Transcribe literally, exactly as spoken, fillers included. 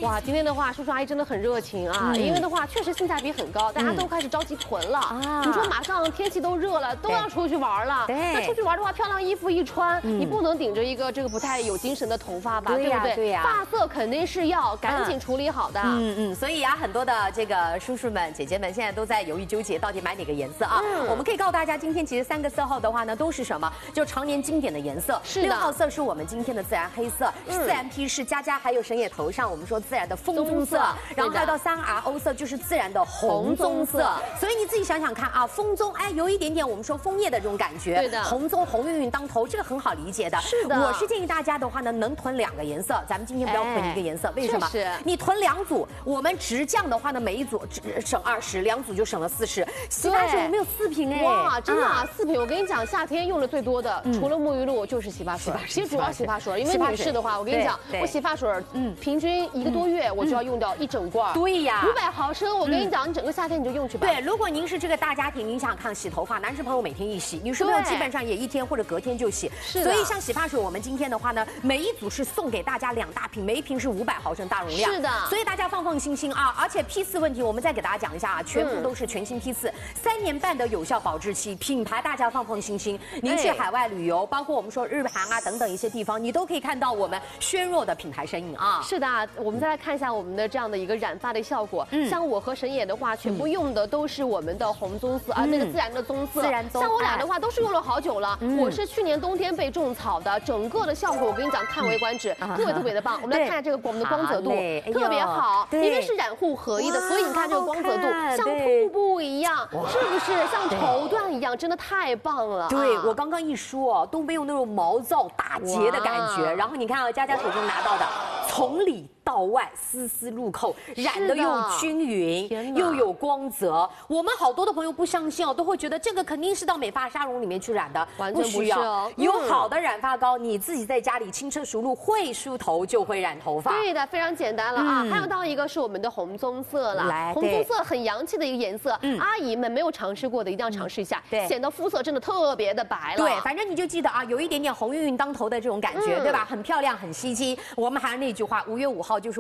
哇，今天的话，叔叔阿姨真的很热情啊，嗯、因为的话确实性价比很高，大家都开始着急囤了。啊、你说马上天气都热了，都要出去玩了。 对， 那出去玩的话，漂亮衣服一穿，嗯、你不能顶着一个这个不太有精神的头发吧？对不对？ 对呀， 发色肯定是要赶紧处理好的。 嗯嗯，所以啊，很多的这个叔叔们、姐姐们现在都在犹豫纠结，到底买哪个颜色啊？嗯、我们可以告诉大家，今天其实三个色号的话呢，都是什么？就常年经典的颜色。 是的。 六号色是我们今天的自然黑色，嗯、自然 P 是佳佳还有神野头上我们说自然的枫棕色，然后还有到三 R O 色就是自然的红棕色。所以你自己想想看啊，枫棕哎有一点点我们说枫叶的这种感觉， 对的。 红棕红晕晕当头，这个很好理解的。 是的。 我是建议大家的话呢，能囤两个颜色，咱们今天不要囤一个颜色，哎、为什么？ 是你囤两组，我们直降的话呢，每一组省二十，两组就省了四十。洗发水我们有四瓶哎， 哇，真的啊，四瓶！我跟你讲，夏天用的最多的，除了沐浴露就是洗发水。其实主要洗发水，因为女士的话，我跟你讲，我洗发水，嗯，平均一个多月我就要用掉一整罐。 对呀， 五百毫升，我跟你讲，你整个夏天你就用去吧。 对，如果您是这个大家庭，您想想看，洗头发，男士朋友每天一洗，女士朋友基本上也一天或者隔天就洗。 是。 所以像洗发水，我们今天的话呢，每一组是送给大家两大瓶，每一瓶是五百毫升大容量。 是的。 所以大家放放心心啊，而且批次问题，我们再给大家讲一下啊，全部都是全新批次，三年半的有效保质期，品牌大家放放心心。您去海外旅游，包括我们说日韩啊等等一些地方，你都可以看到我们轩若的品牌身影啊。 是的，我们再来看一下我们的这样的一个染发的效果。嗯，像我和神野的话，全部用的都是我们的红棕色，啊、嗯，那个自然的棕色。 自然棕。 像我俩的话，都是用了好久了。嗯、我是去年冬天被种草的，整个的效果我跟你讲，叹为观止，嗯、特别特别的棒。我们来看一下这个我们的光泽度，特别好，因为是染护合一的，所以你看这个光泽度像瀑布一样，是不是像绸缎一样？真的太棒了。 对，我刚刚一说都没有那种毛躁打结的感觉。然后你看啊，佳佳手中拿到的，从里到外丝丝入扣，染的又均匀，又有光泽。我们好多的朋友不相信哦，都会觉得这个肯定是到美发沙龙里面去染的， 完全不需要。有好的染发膏，你自己在家里轻车熟路，会梳头就会染头发。 对的，非常简单了啊。还有到一个是我们的红棕色了， 来， 红棕色很洋气的一个颜色，阿姨们没有尝试过的一定要尝试一下，对，显得肤色真的特别的白了。 对，反正你就记得啊，有一点点红晕晕当头的这种感觉，对吧？很漂亮，很吸睛。我们还是那句话，五月五号就是。